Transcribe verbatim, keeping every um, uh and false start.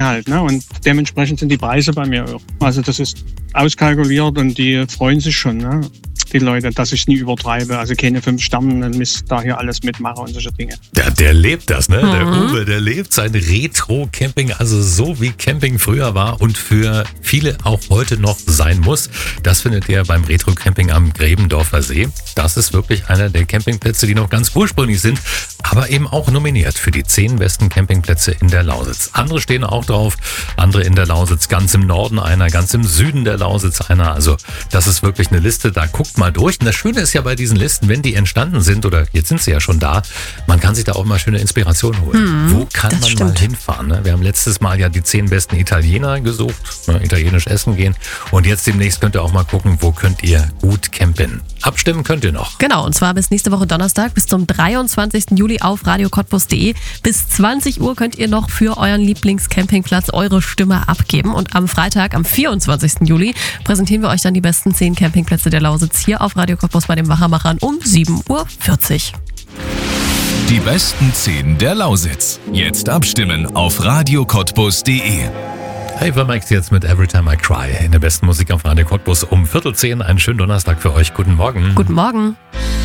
halt. Ne? Und dementsprechend sind die Preise bei mir auch. Also das ist auskalkuliert und die freuen sich schon, ne? Die Leute, dass ich es nie übertreibe. Also keine fünf Sterne, dann misst da hier alles mitmache und solche Dinge. Der, der lebt das, ne? Mhm. Der Uwe, der lebt sein Retro-Camping, also so wie Camping früher war und für viele auch heute noch sein muss. Das findet ihr beim Retro-Camping am Gräbendorfer See. Das ist wirklich einer der Campingplätze, die noch ganz ursprünglich sind, aber eben auch nominiert für die zehn besten Campingplätze in der Lausitz. Andere stehen auch drauf, andere in der Lausitz, ganz im Norden einer, ganz im Süden der Lausitz einer. Also das ist wirklich eine Liste, da guckt mal durch. Und das Schöne ist ja bei diesen Listen, wenn die entstanden sind, oder jetzt sind sie ja schon da, man kann sich da auch mal schöne Inspiration holen. Hm, Wo kann man stimmt. mal hinfahren? Ne? Wir haben letztes Mal ja die zehn besten Italiener gesucht, ne? Italienisch essen gehen. Und jetzt demnächst könnt ihr auch mal gucken, wo könnt ihr gut campen. Abstimmen könnt ihr noch. Genau, und zwar bis nächste Woche Donnerstag, bis zum dreiundzwanzigsten Juli auf radio cottbus punkt de. Bis zwanzig Uhr könnt ihr noch für euren Lieblingscampingplatz eure Stimme abgeben. Und am Freitag, am vierundzwanzigsten Juli, präsentieren wir euch dann die besten zehn Campingplätze der Lausitz hier auf Radio Cottbus bei den Wachermachern um sieben Uhr vierzig. Die besten zehn der Lausitz. Jetzt abstimmen auf radio cottbus punkt de. Hey, Vermax jetzt mit Every Time I Cry in der besten Musik auf Radio Cottbus um Viertel zehn. Einen schönen Donnerstag für euch. Guten Morgen. Guten Morgen.